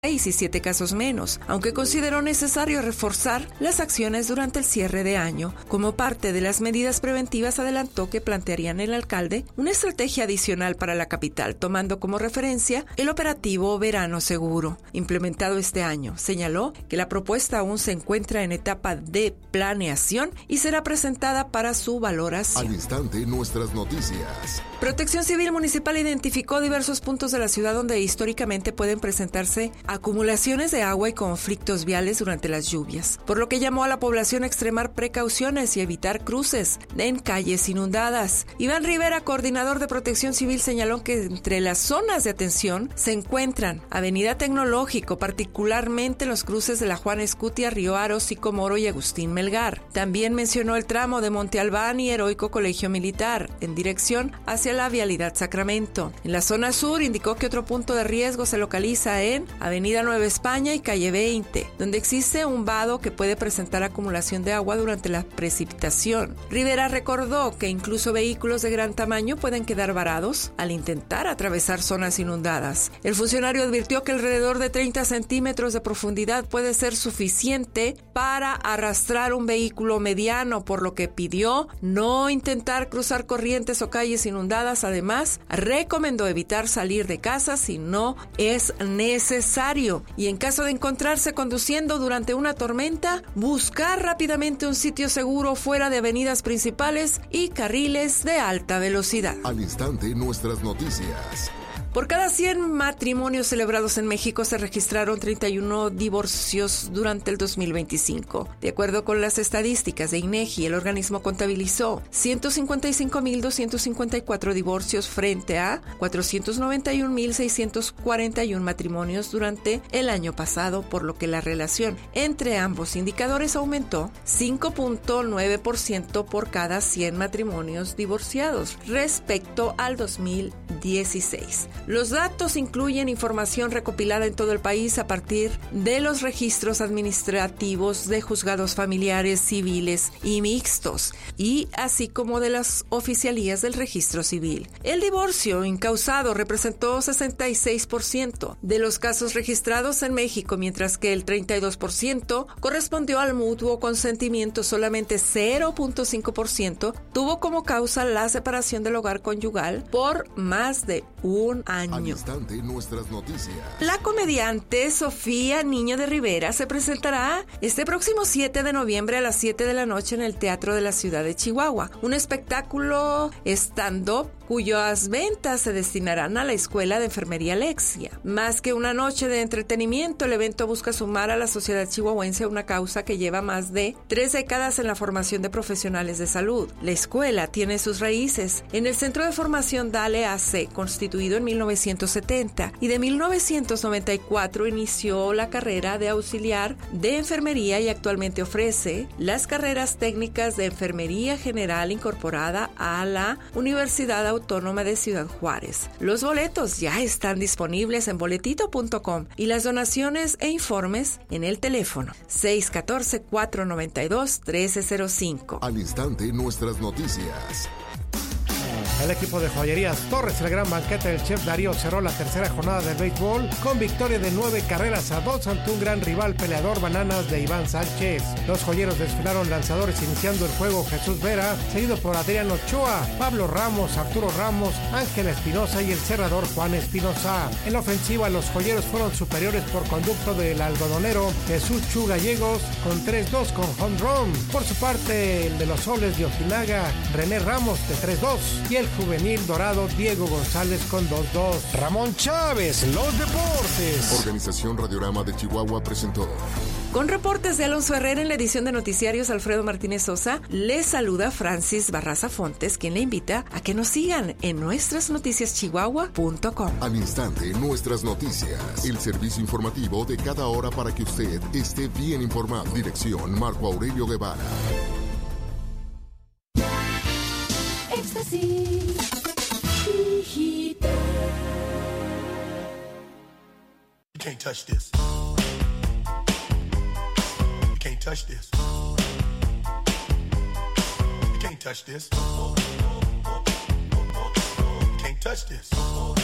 y 7 casos menos, aunque consideró necesario reforzar las acciones durante el cierre de año. Como parte de las medidas preventivas, adelantó que plantearían el alcalde una estrategia adicional para la capital, tomando como referencia el operativo Verano Seguro, implementado este año. Señaló que la propuesta aún se encuentra en etapa de planeación y será presentada para su valoración. Al instante, nuestras noticias. Protección Civil Municipal identificó diversos puntos de la ciudad donde históricamente pueden presentarse acumulaciones de agua y conflictos viales durante las lluvias, por lo que llamó a la población a extremar precauciones y evitar cruces en calles inundadas. Iván Rivera, coordinador de Protección Civil, señaló que entre las zonas de atención se encuentran Avenida Tecnológico, particularmente los cruces de la Juan Escutia, Río Aro, Sicomoro y Agustín Melgar. También mencionó el tramo de Monte Albán y Heroico Colegio Militar, en dirección hacia la vialidad Sacramento. En la zona sur indicó que otro punto de riesgo se localiza en Avenida Nueva España y Calle 20, donde existe un vado que puede presentar acumulación de agua durante la precipitación. Rivera recordó que incluso vehículos de gran tamaño pueden quedar varados al intentar atravesar zonas inundadas. El funcionario advirtió que alrededor de 30 centímetros de profundidad puede ser suficiente para arrastrar un vehículo mediano, por lo que pidió no intentar cruzar corrientes o calles inundadas. Además, recomendó evitar salir de casa si no es necesario y en caso de encontrarse conduciendo durante una tormenta, buscar rápidamente un sitio seguro fuera de avenidas principales y carriles de alta velocidad. Al instante, nuestras noticias. Por cada 100 matrimonios celebrados en México se registraron 31 divorcios durante el 2025. De acuerdo con las estadísticas de INEGI, el organismo contabilizó 155.254 divorcios frente a 491.641 matrimonios durante el año pasado, por lo que la relación entre ambos indicadores aumentó 5.9% por cada 100 matrimonios divorciados respecto al 2016. Los datos incluyen información recopilada en todo el país a partir de los registros administrativos de juzgados familiares, civiles y mixtos, y así como de las oficialías del registro civil. El divorcio incausado representó 66% de los casos registrados en México, mientras que el 32% correspondió al mutuo consentimiento. Solamente 0.5% tuvo como causa la separación del hogar conyugal por más de un año. Al instante, nuestras noticias. La comediante Sofía Niño de Rivera se presentará este próximo 7 de noviembre a las 7 de la noche en el Teatro de la Ciudad de Chihuahua, un espectáculo stand-up cuyas ventas se destinarán a la Escuela de Enfermería Alexia. Más que una noche de entretenimiento, el evento busca sumar a la sociedad chihuahuense a una causa que lleva más de 3 décadas en la formación de profesionales de salud. La escuela tiene sus raíces en el Centro de Formación Dale AC, constituido en 1970, y de 1994 inició la carrera de auxiliar de enfermería y actualmente ofrece las carreras técnicas de enfermería general incorporada a la Universidad Autónoma de Ciudad Juárez. Los boletos ya están disponibles en boletito.com y las donaciones e informes en el teléfono 614-492-1305. Al instante, nuestras noticias. El equipo de Joyerías Torres, el gran banquete del chef Darío, cerró la tercera jornada del béisbol con victoria de 9-2 ante un gran rival peleador, Bananas de Iván Sánchez. Los joyeros desfilaron lanzadores iniciando el juego: Jesús Vera, seguido por Adrián Ochoa, Pablo Ramos, Arturo Ramos, Ángel Espinosa y el cerrador Juan Espinosa. En la ofensiva, los joyeros fueron superiores por conducto del algodonero Jesús Chu Gallegos con 3-2 con home run. Por su parte, el de los Soles de Ojinaga, René Ramos, de 3-2, y el juvenil dorado Diego González con 2-2. Ramón Chávez, los deportes. Organización Radiorama de Chihuahua presentó. Con reportes de Alonso Herrera en la edición de noticiarios, Alfredo Martínez Sosa, les saluda Francis Barraza Fontes, quien le invita a que nos sigan en nuestrasnoticiaschihuahua.com. Al instante, nuestras noticias. El servicio informativo de cada hora para que usted esté bien informado. Dirección: Marco Aurelio Guevara. Éxtasis digital. You can't touch this. You can't touch this. You can't touch this. You can't touch this.